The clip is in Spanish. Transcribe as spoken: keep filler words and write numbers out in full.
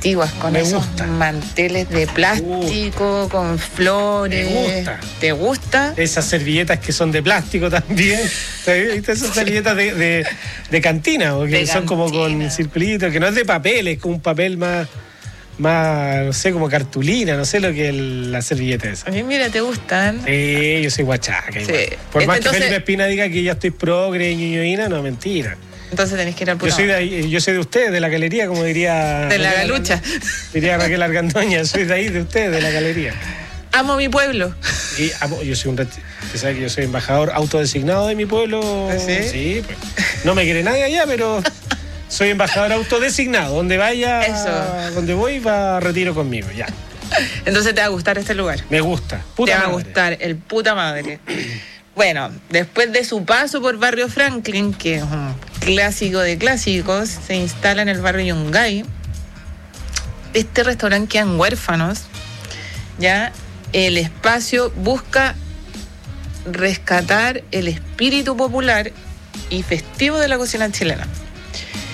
antiguas, con Me esos gusta. manteles de plástico, con flores. Me gusta. ¿Te gusta? Esas servilletas que son de plástico también. ¿Viste? Esas servilletas de, de, de cantina, o que De son como cantina. con circulitos, que no es de papel, es como un papel más, más no sé, como cartulina, no sé lo que es la servilleta esa. A mí, mira, ¿te gustan? Sí, yo soy guachaca. Sí. Igual. Por más Entonces- que Felipe Espina diga que ya estoy progre, ñoñoína, no, mentira. Entonces tenés que ir al Yo puto. soy de ahí, yo soy de ustedes, de la galería, como diría... De la Raquel galucha. Argandoña. Diría Raquel Argandoña, soy de ahí, de ustedes, de la galería. Amo mi pueblo. Y amo- yo soy un... ret- Usted sabe que yo soy embajador autodesignado de mi pueblo. ¿Ah, sí? Sí, pues. No me quiere nadie allá, pero soy embajador autodesignado. Donde vaya, Eso. donde voy, va a retiro conmigo, ya. Entonces te va a gustar este lugar. Me gusta. Puta te va a madre. gustar el puta madre. Bueno, después de su paso por Barrio Franklin, que es un clásico de clásicos, se instala en el barrio Yungay. Este restaurante quedan huérfanos. Ya el espacio busca rescatar el espíritu popular y festivo de la cocina chilena.